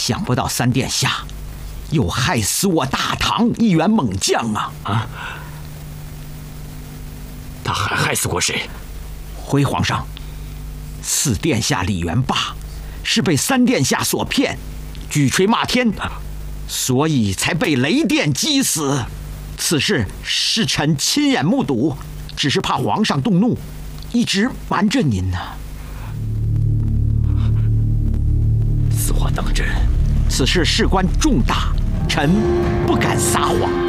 想不到三殿下又害死我大唐一员猛将啊！ 啊！他还害死过谁？ 回皇上，四殿下李元霸是被三殿下所骗，举锤骂天，所以才被雷电击死。此事是臣亲眼目睹，只是怕皇上动怒，一直瞒着您呢。 此话当真？ 此事事关重大，臣不敢撒谎。